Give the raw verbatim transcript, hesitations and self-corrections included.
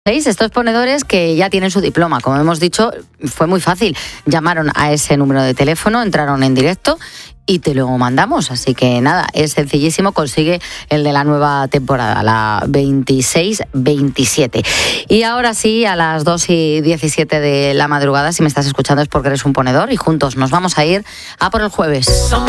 ¿Veis? Estos ponedores que ya tienen su diploma, como hemos dicho, fue muy fácil. Llamaron a ese número de teléfono, entraron en directo y te lo mandamos. Así que nada, es sencillísimo, consigue el de la nueva temporada, la veintiséis veintisiete. Y ahora sí, a las dos y diecisiete de la madrugada, si me estás escuchando es porque eres un ponedor y juntos nos vamos a ir a por el jueves.